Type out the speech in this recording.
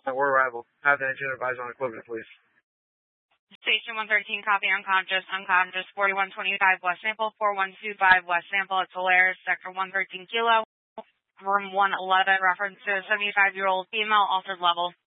We're arrival. Have the engine advised on equipment, please. Station 113, copy unconscious, 4125 West Sample, 4125 West Sample at Solaris, sector 113 kilo, room 111, reference to a 75-year-old female, altered level.